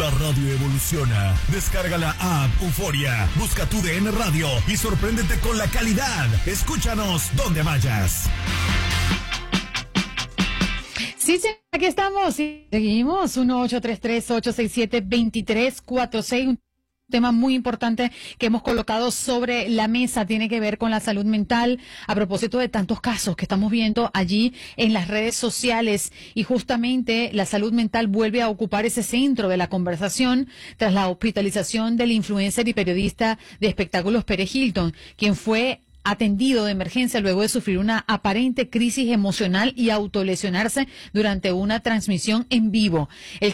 La radio evoluciona. Descarga la app Euforia. Busca tu DN Radio y sorpréndete con la calidad. Escúchanos donde vayas. Sí, aquí estamos. Seguimos. 1-833-867-2346. Un tema muy importante que hemos colocado sobre la mesa tiene que ver con la salud mental a propósito de tantos casos que estamos viendo allí en las redes sociales, y justamente la salud mental vuelve a ocupar ese centro de la conversación tras la hospitalización del influencer y periodista de espectáculos Paris Hilton, quien fue atendido de emergencia luego de sufrir una aparente crisis emocional y autolesionarse durante una transmisión en vivo. El